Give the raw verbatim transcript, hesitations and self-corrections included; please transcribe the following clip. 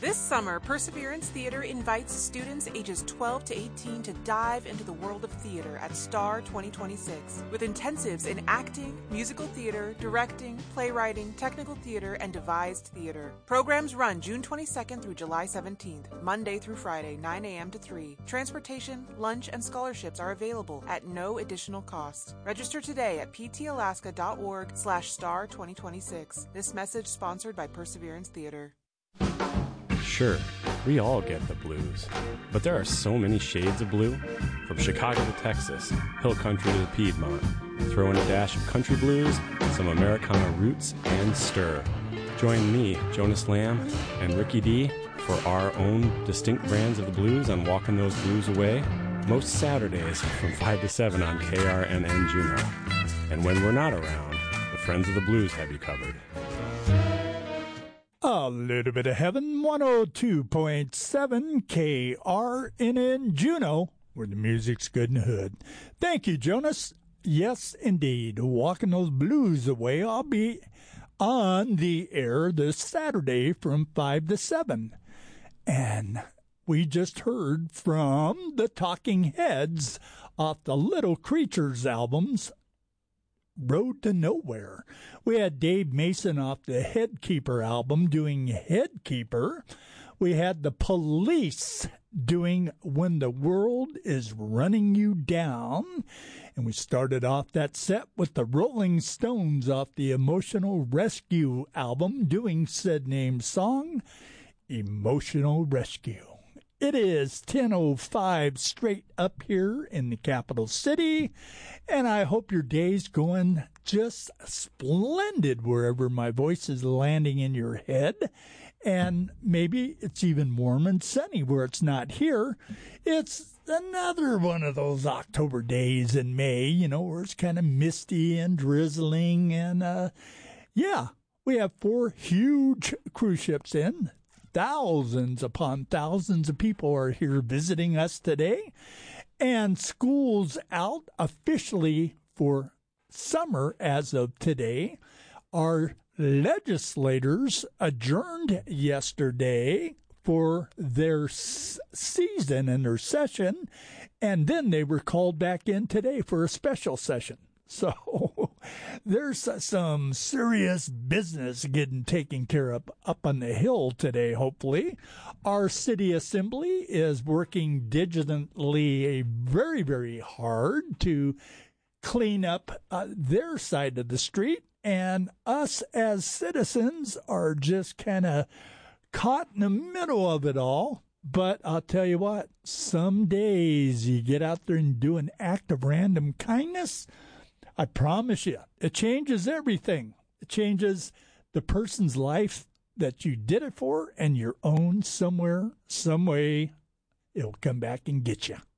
This summer, Perseverance Theater invites students ages twelve to eighteen to dive into the world of theater at STAR twenty twenty-six with intensives in acting, musical theater, directing, playwriting, technical theater, and devised theater. Programs run June twenty-second through July seventeenth, Monday through Friday, nine a.m. to three. Transportation, lunch, and scholarships are available at no additional cost. Register today at ptalaska.org slash star 2026. This message sponsored by Perseverance Theater. Sure, we all get the blues, but there are so many shades of blue. From Chicago to Texas, hill country to the Piedmont. Throw in a dash of country blues, some Americana roots, and stir. Join me, Jonas Lamb, and Ricky D for our own distinct brands of the blues on Walking Those Blues Away, most Saturdays from five to seven on K R N N Juneau. And when we're not around, the Friends of the Blues have you covered. A little bit of heaven, one oh two point seven K R N N Juneau, where the music's good in the hood. Thank you, Jonas. Yes, indeed. Walking Those Blues Away. I'll be on the air this Saturday from five to seven. And we just heard from the Talking Heads off the Little Creatures albums, Road to Nowhere. We had Dave Mason off the Headkeeper album doing Headkeeper. We had the Police doing When the World is Running You Down. And we started off that set with the Rolling Stones off the Emotional Rescue album doing said name song, Emotional Rescue. It is ten oh five straight up here in the capital city, and I hope your day's going just splendid wherever my voice is landing in your head. And maybe it's even warm and sunny where it's not here. It's another one of those October days in May, you know, where it's kind of misty and drizzling. And, uh, yeah, we have four huge cruise ships in. Thousands upon thousands of people are here visiting us today. And school's out officially for summer as of today. Our legislators adjourned yesterday for their s- season and their session, and then they were called back in today for a special session. So there's some serious business getting taken care of up on the Hill today, hopefully. Our city assembly is working diligently very, very hard to clean up uh, their side of the street. And us as citizens are just kind of caught in the middle of it all. But I'll tell you what, some days you get out there and do an act of random kindness, I promise you, it changes everything. It changes the person's life that you did it for and your own somewhere, some way, it'll come back and get you.